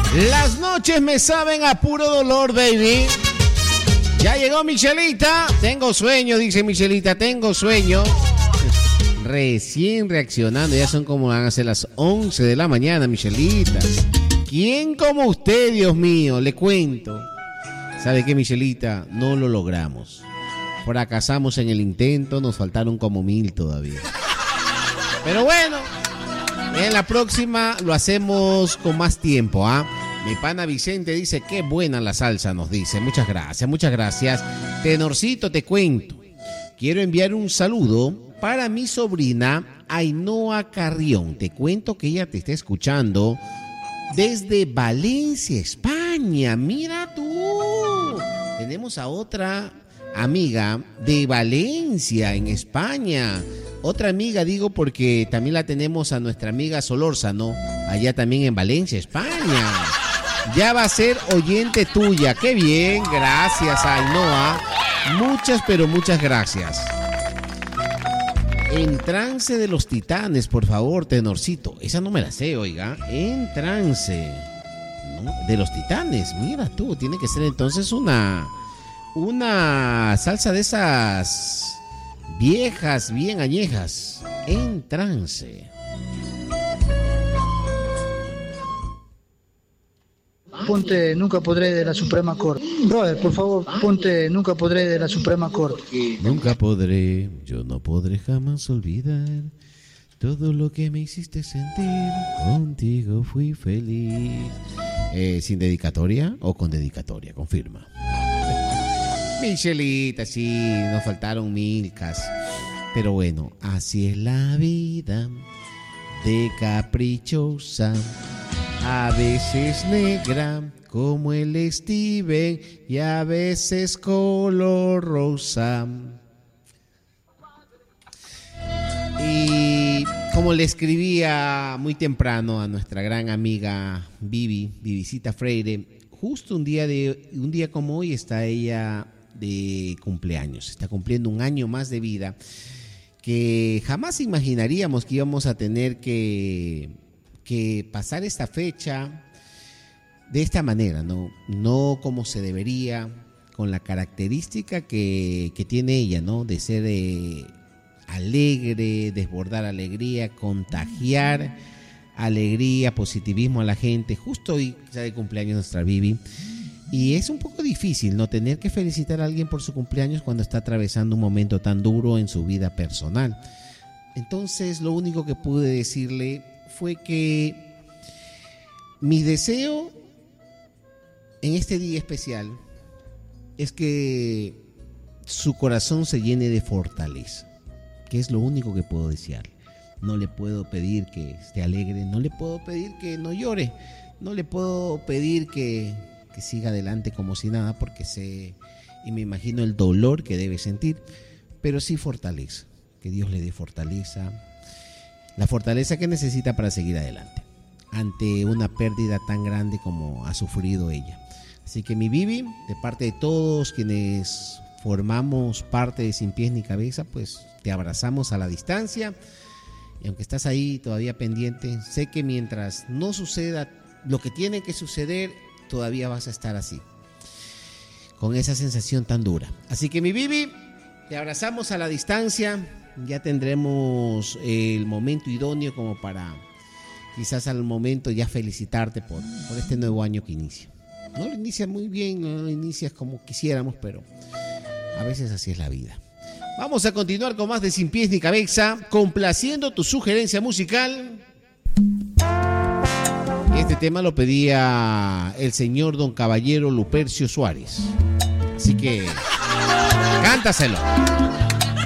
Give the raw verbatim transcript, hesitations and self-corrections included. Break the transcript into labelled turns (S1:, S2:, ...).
S1: Las noches me saben a puro dolor, baby. Ya llegó Michelita. Tengo sueño, dice Michelita, tengo sueño. Recién reaccionando, ya son como van a ser las once de la mañana, Michelita. ¿Quién como usted, Dios mío? Le cuento. ¿Sabe qué, Michelita? No lo logramos. Fracasamos en el intento, nos faltaron como mil todavía. Pero bueno, en la próxima lo hacemos con más tiempo, ¿ah? Mi pana Vicente dice, qué buena la salsa, nos dice. Muchas gracias, muchas gracias. Tenorcito, te cuento. Quiero enviar un saludo para mi sobrina Ainhoa Carrión. Te cuento que ella te está escuchando desde Valencia, España. Mira tú. Tenemos a otra amiga de Valencia, en España. Otra amiga, digo, porque también la tenemos a nuestra amiga Solórzano, allá también en Valencia, España. Ya va a ser oyente tuya. Qué bien, gracias, Ainhoa. Muchas, pero muchas gracias. En trance de los Titanes, por favor, tenorcito. Esa no me la sé, oiga. En trance, ¿no? De los Titanes. Mira tú, tiene que ser entonces una una salsa de esas viejas, bien añejas. En trance.
S2: Ponte Nunca Podré de la Suprema Corte. Brother, por favor, ponte Nunca Podré de la Suprema Corte.
S1: Nunca podré, yo no podré jamás olvidar todo lo que me hiciste sentir. Contigo fui feliz. Eh, ¿Sin dedicatoria o con dedicatoria? Confirma. Michelita, sí, nos faltaron milcas. Pero bueno, así es la vida de caprichosa. A veces negra como el Steven y a veces color rosa. Y como le escribía muy temprano a nuestra gran amiga Vivi, Vivicita Freire, justo un día de un día como hoy está ella de cumpleaños, está cumpliendo un año más de vida que jamás imaginaríamos que íbamos a tener que que pasar esta fecha de esta manera, ¿no? No como se debería, con la característica que, que tiene ella, ¿no? De ser eh, alegre, desbordar alegría, contagiar alegría, positivismo a la gente. Justo hoy está de cumpleaños nuestra Vivi. Y es un poco difícil, ¿no? Tener que felicitar a alguien por su cumpleaños cuando está atravesando un momento tan duro en su vida personal. Entonces, lo único que pude decirle fue que mi deseo en este día especial es que su corazón se llene de fortaleza, que es lo único que puedo desearle. No le puedo pedir que esté alegre, no le puedo pedir que no llore, no le puedo pedir que, que siga adelante como si nada, porque sé y me imagino el dolor que debe sentir, pero sí fortaleza, que Dios le dé fortaleza, la fortaleza que necesita para seguir adelante ante una pérdida tan grande como ha sufrido ella. Así que mi Vivi, de parte de todos quienes formamos parte de Sin Pies ni Cabeza, pues te abrazamos a la distancia. Y aunque estás ahí todavía pendiente, sé que mientras no suceda lo que tiene que suceder, todavía vas a estar así, con esa sensación tan dura. Así que mi Vivi, te abrazamos a la distancia. Ya tendremos el momento idóneo como para quizás al momento ya felicitarte por, por este nuevo año que inicia. No lo inicia muy bien, no lo inicias como quisiéramos, pero a veces así es la vida. Vamos a continuar con más de Sin Pies ni Cabeza, complaciendo tu sugerencia musical. Este tema lo pedía el señor don Caballero Lupercio Suárez. Así que cántaselo.